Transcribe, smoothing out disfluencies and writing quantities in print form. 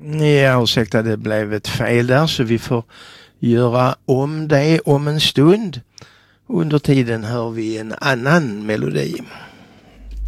Ja, ursäkta, det blev ett fel där så vi får göra om det om en stund. Under tiden hör vi en annan melodi.